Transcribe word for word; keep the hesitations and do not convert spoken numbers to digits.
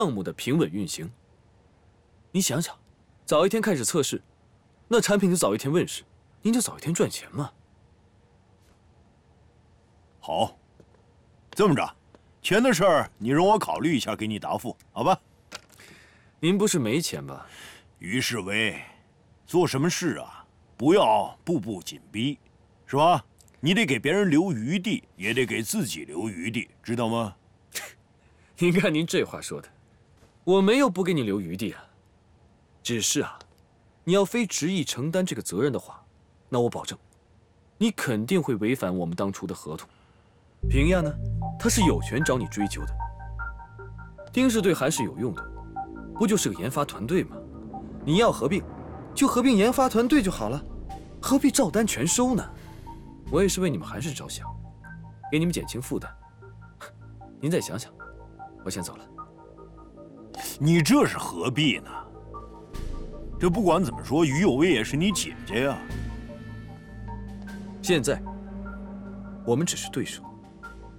项目的平稳运行。你想想，早一天开始测试，那产品就早一天问世，您就早一天赚钱嘛。 好，这么着，钱的事儿你容我考虑一下，给你答复，好吧？ 您不是没钱吧？ 于世威，做什么事啊，不要步步紧逼，是吧？你得给别人留余地，也得给自己留余地，知道吗？ 您看您这话说的，我没有不给你留余地啊，只是啊，你要非执意承担这个责任的话，那我保证，你肯定会违反我们当初的合同。平亚呢，他是有权找你追究的。丁氏对韩氏有用的，不就是个研发团队吗？你要合并，就合并研发团队就好了，何必照单全收呢？我也是为你们韩氏着想，给你们减轻负担。您再想想，我先走了。 你这是何必呢？这不管怎么说，于有为也是你姐姐呀。 现在，我们只是对手。